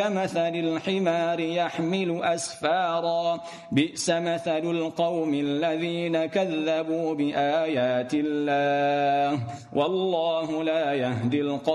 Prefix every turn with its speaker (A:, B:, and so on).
A: كمثل الحمار يحمل أسفارا بئس مثل القوم الذين كذبوا بآيات الله والله لا يهدي القوم